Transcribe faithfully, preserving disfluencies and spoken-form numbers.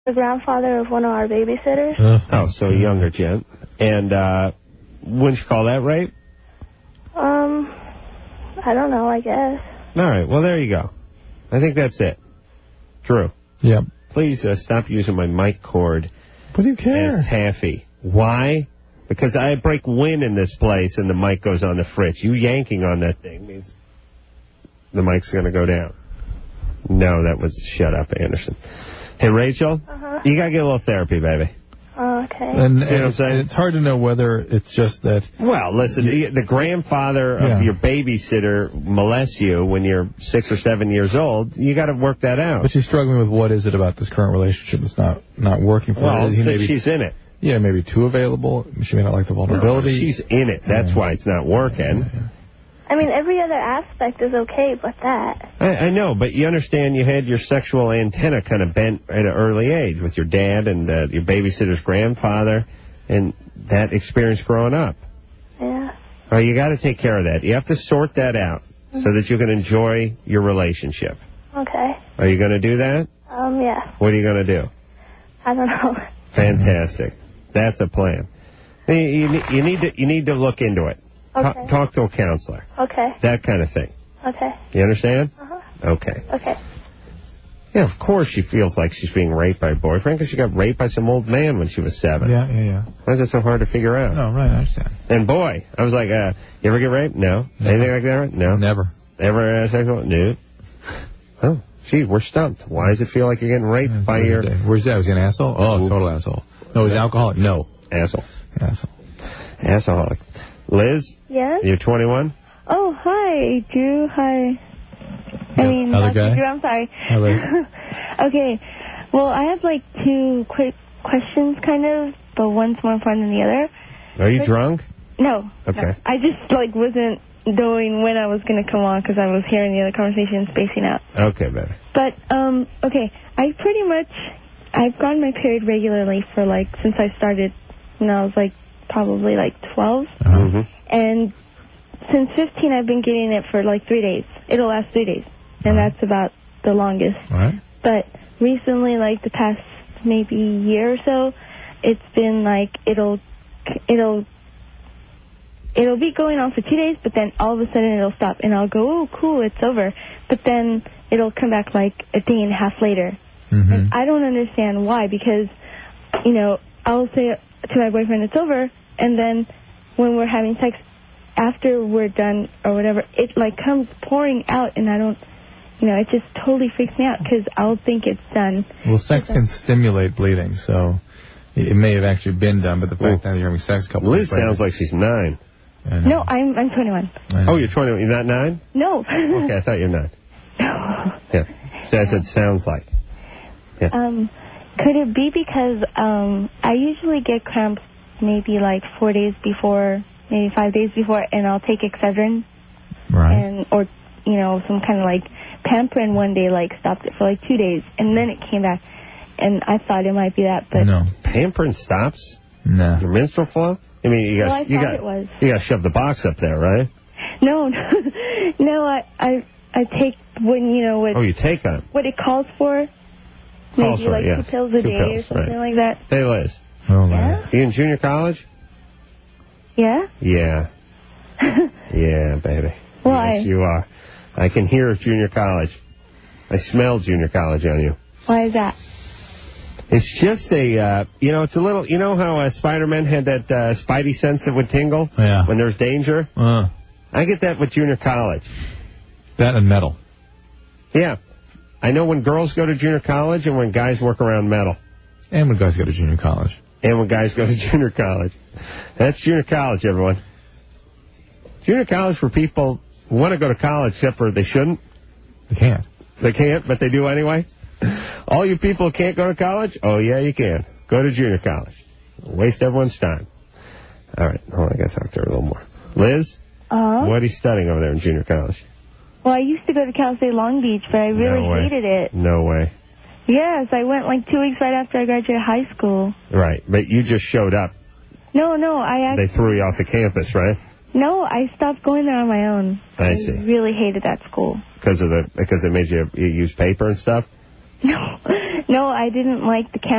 The grandfather of one of our babysitters. Uh, oh, so a younger gent. And uh, wouldn't you call that rape? Um, I don't know, I guess. All right, well, there you go. I think that's it. Drew. Yep. Please uh, stop using my mic cord. What do you care? As taffy. Why? Because I break wind in this place and the mic goes on the fritz. You yanking on that thing means the mic's going to go down. No, that was... Shut up, Anderson. Hey, Rachel, uh-huh. you got to get a little therapy, baby. Oh, okay. And, See what I'm saying? It's hard to know whether it's just that... Well, listen, you, the grandfather yeah. of your babysitter molests you when you're six or seven years old. You got to work that out. But she's struggling with what is it about this current relationship that's not, not working for well, her. Well, maybe, she's in it. Yeah, maybe too available. She may not like the vulnerability. No, she's in it. That's yeah. why it's not working. Yeah. I mean, every other aspect is okay, but that. I, I know, but you understand you had your sexual antenna kind of bent at an early age with your dad and uh, your babysitter's grandfather and that experience growing up. Yeah. Oh, you got to take care of that. You have to sort that out mm-hmm. so that you can enjoy your relationship. Okay. Are you going to do that? Um, yeah. What are you going to do? I don't know. Fantastic. That's a plan. You, you, you, need to, you need to look into it. Okay. Talk to a counselor. Okay. That kind of thing. Okay. You understand? Uh-huh. Okay. Okay. Yeah, of course she feels like she's being raped by a boyfriend because she got raped by some old man when she was seven. Yeah, yeah, yeah. Why is that so hard to figure out? No, right, I understand. And boy, I was like, uh, you ever get raped? No. Never. Anything like that? No. Never. Ever uh, sexual? No. Oh, gee, we're stumped. Why does it feel like you're getting raped yeah, by your... Where's that? Was he an asshole? Oh, Ooh. Total asshole. No, was he alcoholic? No. Asshole. Asshole. Assholic. Liz? Yes? You're twenty-one? Oh, hi, Drew. Hi. I mean, other guy? Drew, I'm sorry. Hi, Liz. Okay. Well, I have, like, two quick questions, kind of, but one's more important than the other. Are you but, drunk? No. Okay. No. I just, like, wasn't knowing when I was going to come on because I was hearing the other conversation spacing out. Okay, baby. But, um, okay, I pretty much, I've gotten my period regularly for, like, since I started when I was, like, probably, like, twelve. Uh-huh. Mm-hmm. And since fifteen, I've been getting it for, like, three days. It'll last three days. And uh-huh. that's about the longest. All right. But recently, like, the past maybe year or so, it's been, like, it'll, it'll, it'll be going on for two days, but then all of a sudden it'll stop. And I'll go, oh, cool, it's over. But then it'll come back, like, a day and a half later. Mm-hmm. And I don't understand why, because, you know, I'll say to my boyfriend it's over, and then when we're having sex, after we're done or whatever, it, like, comes pouring out, and I don't, you know, it just totally freaks me out, because I'll think it's done. Well, sex can stimulate bleeding, so it may have actually been done, but the fact that you're having sex a couple Liz days later... sounds like she's nine. No, I'm I'm twenty-one. Oh, you're twenty-one. You're not nine? No. Okay, I thought you were nine. No. Yeah. So I said sounds like. Yeah. Um, could it be because um, I usually get cramps maybe like four days before, maybe five days before, and I'll take Excedrin. Right. And, or, you know, some kind of like Pamprin one day, like, stopped it for like two days, and then it came back. And I thought it might be that, but... No. Pamprin stops? No. Your menstrual flow? I mean, you got well, I you thought got it was. you got to shove the box up there, right? No, no, no. I, I, I take when you know what. Oh, you take on what it calls for. Calls Maybe for like it, yes. two pills a two day pills, or something right. like that. Hey, Liz. Oh, yeah. You in junior college? Yeah. Yeah. Yeah, baby. Why? Yes, you are. I can hear junior college. I smell junior college on you. Why is that? It's just a, uh, you know, it's a little, you know how uh, Spider-Man had that uh, spidey sense that would tingle yeah. when there's danger? Uh, I get that with junior college. That and metal. Yeah. I know when girls go to junior college and when guys work around metal. And when guys go to junior college. And when guys go to junior college. That's junior college, everyone. Junior college for people who want to go to college except for they shouldn't. They can't. They can't, but they do anyway. All you people who can't go to college? Oh, yeah, you can. Go to junior college. Waste everyone's time. All right. Hold on, I got to talk to her a little more. Liz? Uh-huh. What are you studying over there in junior college? Well, I used to go to Cal State Long Beach, but I really no hated it. No way. Yes, I went like two weeks right after I graduated high school. Right, but you just showed up. No, no, I actually... They threw you off the campus, right? No, I stopped going there on my own. I, I see. really hated that school. Because of the because it made you, you use paper and stuff? No, no, I didn't like the campus.